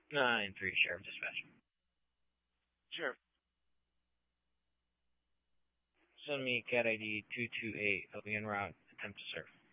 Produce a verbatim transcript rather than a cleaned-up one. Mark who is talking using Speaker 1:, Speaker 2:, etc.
Speaker 1: Nine three, Sheriff Dispatch.
Speaker 2: Sheriff.
Speaker 1: Send me cat I D two two eight. I'll be en route. Attempt to serve.